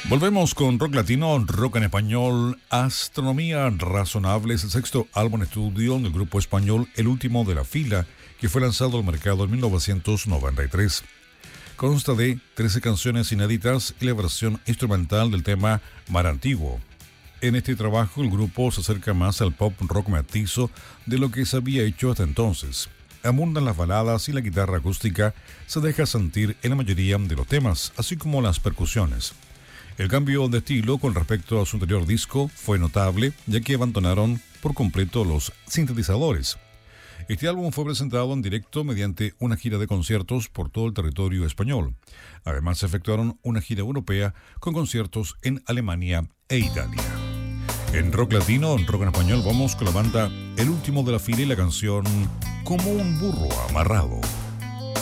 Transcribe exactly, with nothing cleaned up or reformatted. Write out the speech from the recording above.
Volvemos con rock latino, rock en español. Astronomía Razonable es el sexto álbum en estudio del grupo español El Último de la Fila, que fue lanzado al mercado en mil novecientos noventa y tres. Consta de trece canciones inéditas y la versión instrumental del tema Mar Antiguo. En este trabajo el grupo se acerca más al pop rock mestizo de lo que se había hecho hasta entonces. Abundan las baladas y la guitarra acústica se deja sentir en la mayoría de los temas, así como las percusiones. El cambio de estilo con respecto a su anterior disco fue notable, ya que abandonaron por completo los sintetizadores. Este álbum fue presentado en directo mediante una gira de conciertos por todo el territorio español. Además, se efectuaron una gira europea con conciertos en Alemania e Italia. En rock latino, en rock en español, vamos con la banda El Último de la Fila y la canción Como un burro amarrado.